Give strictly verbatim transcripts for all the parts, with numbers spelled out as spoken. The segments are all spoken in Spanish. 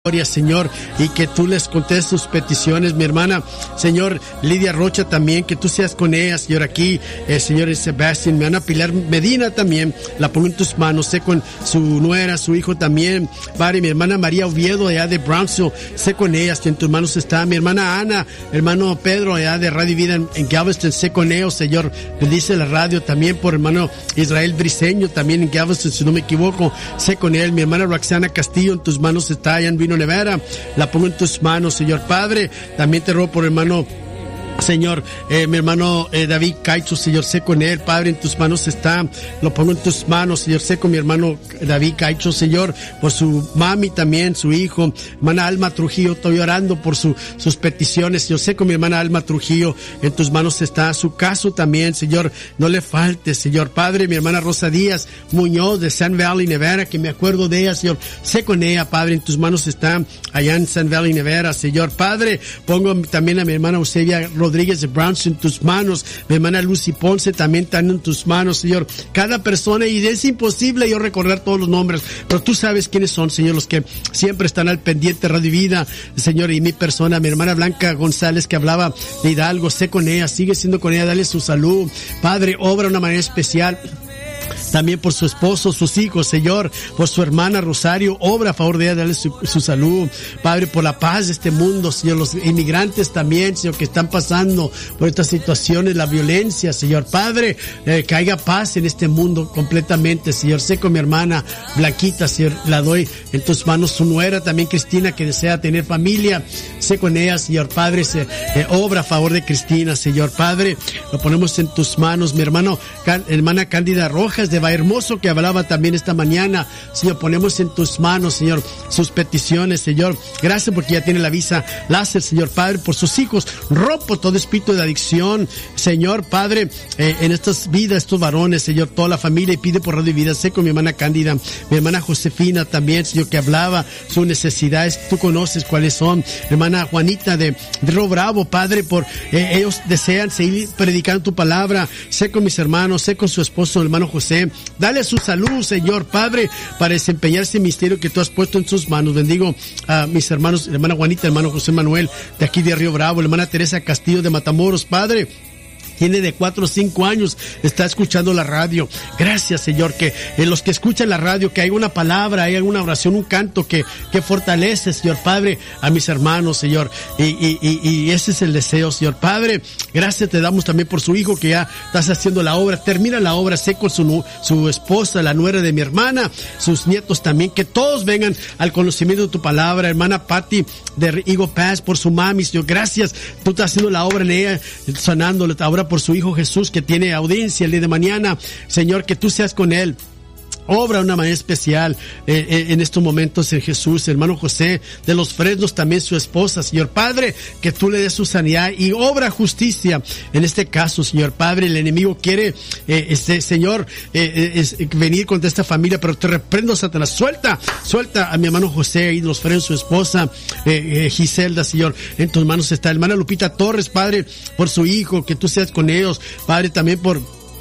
Señor, y que tú les contestes sus peticiones, mi hermana, Señor, Lidia Rocha también, que tú seas con ella, Señor, aquí, eh, Señor Sebastián, mi hermana Pilar Medina también, la pongo en tus manos, sé con su nuera, su hijo también, Padre, mi hermana María Oviedo, allá de Brownsville, sé con ellas, que en tus manos está, mi hermana Ana, hermano Pedro, allá de Radio Vida en, en Galveston, sé con ellos, Señor, bendice la radio también por hermano Israel Briseño, también en Galveston, si no me equivoco, sé con él, mi hermana Roxana Castillo, en tus manos está, allá en Vino Nevera, la pongo en tus manos, Señor Padre. También te ruego por hermano, Señor, eh, mi hermano eh, David Caicho, Señor, sé con él, Padre, en tus manos está, lo pongo en tus manos, Señor, sé con mi hermano David Caicho, Señor, por su mami también, su hijo, hermana Alma Trujillo, estoy orando por su, sus peticiones, yo sé con mi hermana Alma Trujillo, en tus manos está, su caso también, Señor, no le falte, Señor, Padre, mi hermana Rosa Díaz Muñoz, de Sun Valley, Nevada, que me acuerdo de ella, Señor, sé con ella, Padre, en tus manos está, allá en Sun Valley, Nevada, Señor, Padre, pongo también a mi hermana Eusebia Rodríguez de Brownson en tus manos, mi hermana Lucy Ponce también están en tus manos, Señor, cada persona, y es imposible yo recordar todos los nombres, pero tú sabes quiénes son, Señor, los que siempre están al pendiente, Radio Vida, Señor, y mi persona, mi hermana Blanca González, que hablaba de Hidalgo, sé con ella, sigue siendo con ella, dale su salud, Padre, obra de una manera especial, también por su esposo, sus hijos, Señor, por su hermana Rosario, obra a favor de ella, dale su, su salud, Padre, por la paz de este mundo, Señor, los inmigrantes también, Señor, que están pasando por estas situaciones, la violencia, Señor, Padre, eh, que haya paz en este mundo completamente, Señor, sé con mi hermana Blanquita, Señor, la doy en tus manos, su nuera también, Cristina, que desea tener familia, sé con ella, Señor, Padre, se, eh, obra a favor de Cristina, Señor, Padre, lo ponemos en tus manos, mi hermano, can, hermana Cándida Rojas, de Hermoso, que hablaba también esta mañana, Señor, ponemos en tus manos, Señor, sus peticiones, Señor, gracias porque ya tiene la visa láser, Señor, Padre, por sus hijos, rompo todo espíritu de adicción, Señor, Padre, eh, en estas vidas, estos varones, Señor, toda la familia, y pide por Radio Vida, sé con mi hermana Cándida, mi hermana Josefina también, Señor, que hablaba sus necesidades, tú conoces cuáles son, hermana Juanita de, de Río Bravo, Padre, por eh, ellos desean seguir predicando tu palabra, sé con mis hermanos, sé con su esposo, hermano José, dale su salud, Señor, Padre, para desempeñar ese misterio que tú has puesto en sus manos. Bendigo a mis hermanos, hermana Juanita, hermano José Manuel, de aquí de Río Bravo, hermana Teresa Castillo de Matamoros, Padre, tiene de cuatro o cinco años, está escuchando la radio. Gracias, Señor, que en los que escuchan la radio, que hay una palabra, hay una oración, un canto que, que fortalece, Señor Padre, a mis hermanos, Señor. Y, y, y, y ese es el deseo, Señor Padre. Gracias te damos también por su hijo, que ya estás haciendo la obra. Termina la obra, sé con su, su esposa, la nuera de mi hermana, sus nietos también, que todos vengan al conocimiento de tu palabra. Hermana Patti de Eagle Pass, por su mami, Señor. Gracias, tú estás haciendo la obra en ella, sanándole ahora por su hijo Jesús, que tiene audiencia el día de mañana, Señor, que tú seas con él. Obra de una manera especial eh, eh, en estos momentos en Jesús, hermano José de los Fresnos, también su esposa, Señor Padre, que tú le des su sanidad y obra justicia en este caso, Señor Padre. El enemigo quiere, eh, este Señor, eh, es, venir contra esta familia, pero te reprendo, Satanás. Suelta, suelta a mi hermano José y de los Fresnos, su esposa, eh, eh, Giselda, Señor, en tus manos está. Hermana Lupita Torres, Padre, por su hijo, que tú seas con ellos, Padre, también por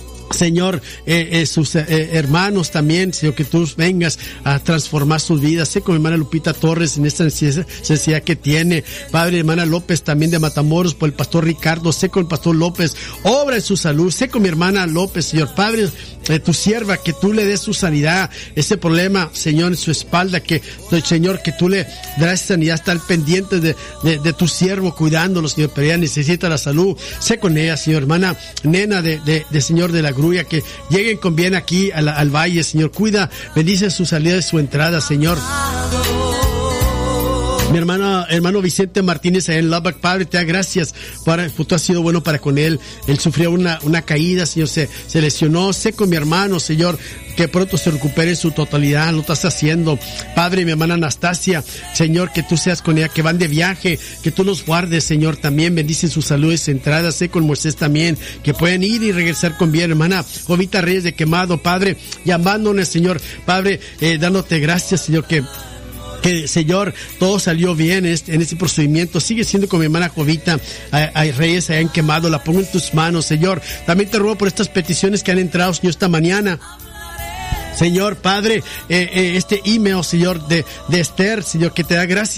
Señor, eh, eh, sus eh, hermanos también, Señor, que tú vengas a transformar sus vidas. Sé con mi hermana Lupita Torres en esta necesidad que tiene. Padre, hermana López también de Matamoros, por el pastor Ricardo. Sé con el pastor López, obra en su salud. Sé con mi hermana López, Señor Padre, eh, tu sierva, que tú le des su sanidad. Ese problema, Señor, en su espalda, que, Señor, que tú le das sanidad. Está al pendiente de, de, de tu siervo, cuidándolo, Señor, pero ella necesita la salud. Sé con ella, Señor, hermana Nena de, de, de Señor de la Grulla, que lleguen con bien aquí al, al valle, Señor. Cuida, bendice su salida y su entrada, Señor. Mi hermano, hermano Vicente Martínez allá en Lubbock, Padre, te da gracias, para, tú has sido bueno para con él. Él sufrió una, una caída, Señor, se, se lesionó. Sé con mi hermano, Señor, que pronto se recupere en su totalidad, lo estás haciendo. Padre, mi hermana Anastasia, Señor, que tú seas con ella, que van de viaje, que tú los guardes, Señor, también bendice su salud y su entrada. Sé con Moisés también, que pueden ir y regresar con bien. Hermana Jovita Reyes de Quemado, Padre, llamándonos, Señor, Padre, eh, dándote gracias, Señor, que que, Señor, todo salió bien en este, en este procedimiento. Sigue siendo con mi hermana Jovita, hay Reyes allá en Quemado, la pongo en tus manos, Señor. También te ruego por estas peticiones que han entrado, Señor, esta mañana. Señor Padre, eh, eh, este email, Señor, de, de Esther, Señor, que te da gracias